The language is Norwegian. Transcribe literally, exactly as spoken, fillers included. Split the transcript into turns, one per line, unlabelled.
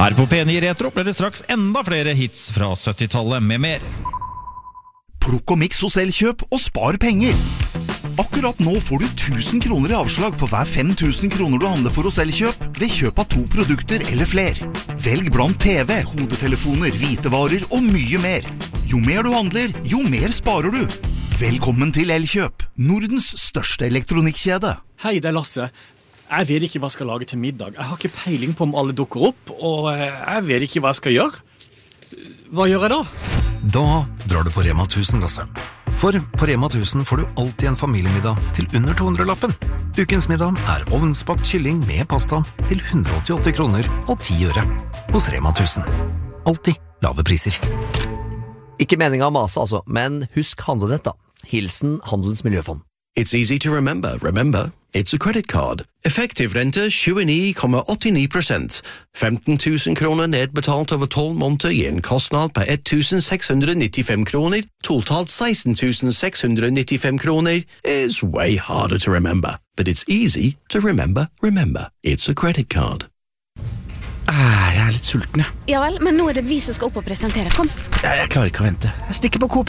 Her på P ni Retro blir det straks enda flere hits fra syttitallet med mer.
Plukk og miks hos Elkjøp og spar penger. Akkurat nå får du tusen kroner i avslag for hver fem tusen kroner du handler for hos Elkjøp ved kjøp av to produkter eller fler. Velg blant T V, hodetelefoner, hvitevarer og mye mer. Jo mer du handler, jo mer sparer du. Velkommen til Elkjøp, Nordens største elektronikkjede.
Hei, det er Lasse. Jeg vet ikke hva jeg skal lage til middag. Jeg har ikke peiling på om alle dukker opp, og jeg vet ikke hva jeg skal gjøre. Hva gjør jeg da?
Da drar du på Rema tusen, Lasse. For på Rema tusen får du alltid en familiemiddag til under to hundre-lappen. Ukens middag er ovnsbakt kylling med pasta til hundre og åttiåtte kroner og ti øre. Hos Rema tusen. Alltid lave priser.
Ikke meningen å mase altså, men husk handlenett da. Hilsen Handelens Miljøfond.
It's easy to remember. Remember, it's a credit card. Effektiv rente tjueni komma åttini prosent. femten tusen kroner nedbetalt over tolv måneder i en kostnad på ett tusen seks hundre nittifem kroner. Totalt seksten tusen seks hundre nittifem kroner is way harder to remember. But it's easy to remember. Remember, it's a credit card.
Ah, jeg er litt sulten, jeg.
Ja vel, men nå er det vi som skal opp og presentere. Kom.
Jeg, jeg klarer ikke å vente. Jeg stikker på Coop.